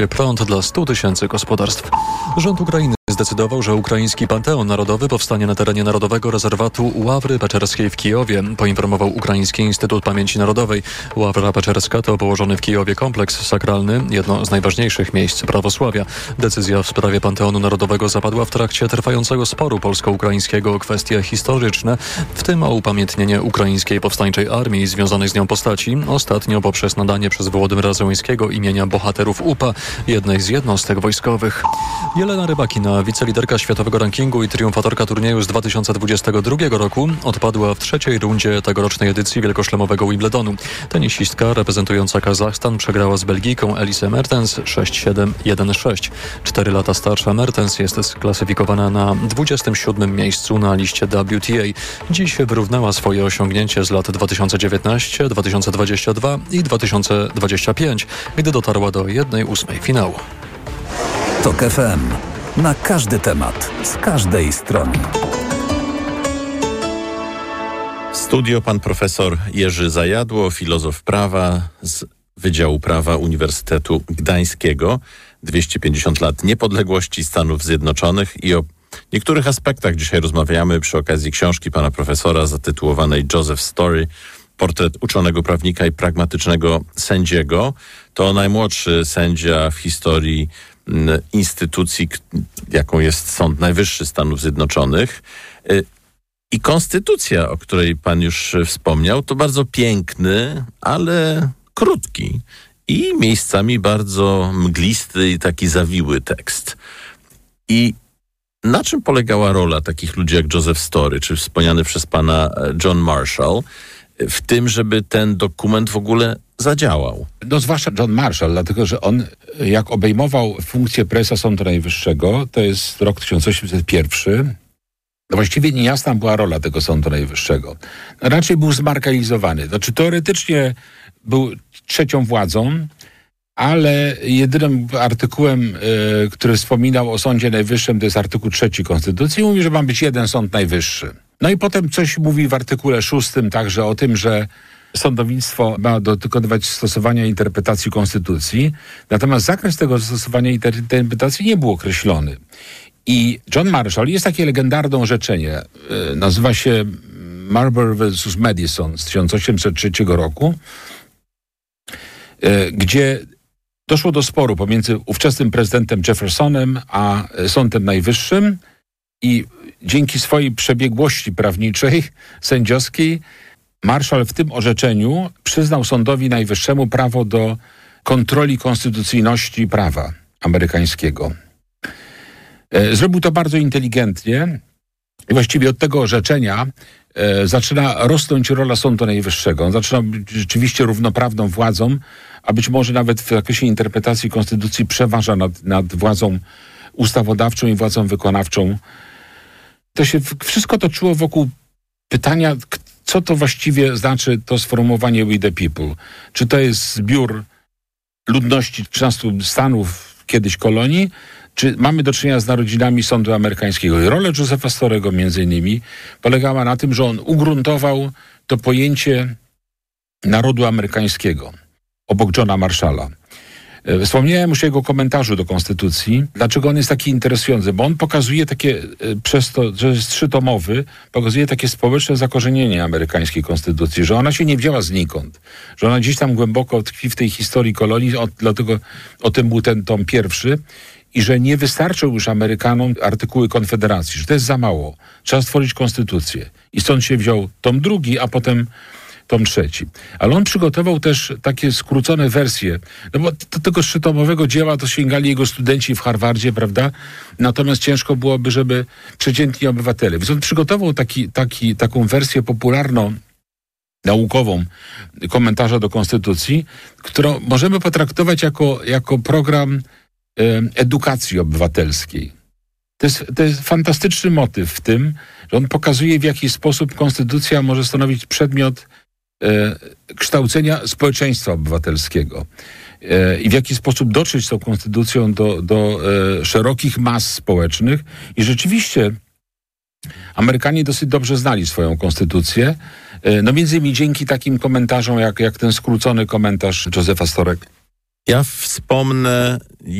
prąd dla 100 000 gospodarstw. Rząd Ukrainy zdecydował, że ukraiński Panteon Narodowy powstanie na terenie Narodowego Rezerwatu Ławry Peczerskiej w Kijowie, poinformował Ukraiński Instytut Pamięci Narodowej. Ławra Peczerska to położony w Kijowie kompleks sakralny, jedno z najważniejszych miejsc prawosławia. Decyzja w sprawie Panteonu Narodowego zapadła w trakcie trwającego sporu polsko-ukraińskiego o kwestie historyczne, w tym o upamiętnienie ukraińskiej powstańczej armii i związanych z nią postaci, ostatnio poprzez nadanie przez Wołodymyra Zełenskiego imienia bohaterów UPA, jednej z jednostek wojskowych. Jelena Rybakina, wiceliderka światowego rankingu i triumfatorka turnieju z 2022 roku, odpadła w trzeciej rundzie tegorocznej edycji wielkoszlemowego Wimbledonu. Tenisistka reprezentująca Kazachstan przegrała z Belgijką Elise Mertens 6-7, 1-6. 4 lata starsza Mertens jest sklasyfikowana na 27. miejscu na liście WTA. Dziś wyrównała swoje osiągnięcie z lat 2019, 2022 i 2025, gdy dotarła do 1/8 finału. TOK FM. Na każdy temat, z każdej strony. W studio pan profesor Jerzy Zajadło, filozof prawa z Wydziału Prawa Uniwersytetu Gdańskiego. 250 lat niepodległości Stanów Zjednoczonych i o niektórych aspektach dzisiaj rozmawiamy przy okazji książki pana profesora zatytułowanej Joseph Story. Portret uczonego prawnika i pragmatycznego sędziego. To najmłodszy sędzia w historii instytucji, jaką jest Sąd Najwyższy Stanów Zjednoczonych. I konstytucja, o której pan już wspomniał, to bardzo piękny, ale krótki i miejscami bardzo mglisty i taki zawiły tekst. I na czym polegała rola takich ludzi jak Joseph Story, czy wspomniany przez pana John Marshall, w tym, żeby ten dokument w ogóle zadziałał? No zwłaszcza John Marshall, dlatego że on, jak obejmował funkcję prezesa Sądu Najwyższego, to jest rok 1801, no właściwie niejasna była rola tego Sądu Najwyższego. Raczej był zmarginalizowany. Znaczy teoretycznie był trzecią władzą, ale jedynym artykułem, który wspominał o Sądzie Najwyższym, to jest artykuł 3 Konstytucji, mówi, że ma być jeden Sąd Najwyższy. No i potem coś mówi w artykule 6 także o tym, że sądownictwo ma dokonywać stosowania interpretacji Konstytucji, natomiast zakres tego stosowania interpretacji nie był określony. I John Marshall, jest takie legendarne orzeczenie, nazywa się Marbury vs. Madison z 1803 roku, gdzie doszło do sporu pomiędzy ówczesnym prezydentem Jeffersonem a Sądem Najwyższym i dzięki swojej przebiegłości prawniczej, sędziowskiej, Marshall w tym orzeczeniu przyznał Sądowi Najwyższemu prawo do kontroli konstytucyjności prawa amerykańskiego. Zrobił to bardzo inteligentnie i właściwie od tego orzeczenia zaczyna rosnąć rola Sądu Najwyższego. On zaczyna być rzeczywiście równoprawną władzą, a być może nawet w zakresie interpretacji konstytucji przeważa nad władzą ustawodawczą i władzą wykonawczą. To się wszystko toczyło wokół pytania, co to właściwie znaczy to sformułowanie we the people. Czy to jest zbiór ludności 13 stanów, kiedyś kolonii, czy mamy do czynienia z narodzinami sądu amerykańskiego. I rola Josepha Storego między innymi polegała na tym, że on ugruntował to pojęcie narodu amerykańskiego obok Johna Marshalla. Wspomniałem już o jego komentarzu do Konstytucji. Dlaczego on jest taki interesujący? Bo on pokazuje takie, przez to, że jest 3-tomowy, pokazuje takie społeczne zakorzenienie amerykańskiej Konstytucji, że ona się nie wzięła znikąd, że ona gdzieś tam głęboko tkwi w tej historii kolonii, dlatego o tym był ten tom pierwszy, i że nie wystarczą już Amerykanom artykuły Konfederacji, że to jest za mało. Trzeba stworzyć konstytucję. I stąd się wziął tom 2, a potem tom 3. Ale on przygotował też takie skrócone wersje. No bo do tego 3-tomowego dzieła to sięgali jego studenci w Harvardzie, prawda? Natomiast ciężko byłoby, żeby przeciętni obywatele. Więc on przygotował taką wersję popularno-naukową komentarza do Konstytucji, którą możemy potraktować jako program edukacji obywatelskiej. To jest fantastyczny motyw w tym, że on pokazuje, w jaki sposób konstytucja może stanowić przedmiot kształcenia społeczeństwa obywatelskiego i w jaki sposób dotrzeć z tą konstytucją do szerokich mas społecznych. I rzeczywiście Amerykanie dosyć dobrze znali swoją konstytucję, no między innymi dzięki takim komentarzom jak ten skrócony komentarz Josepha Storego Ja wspomnę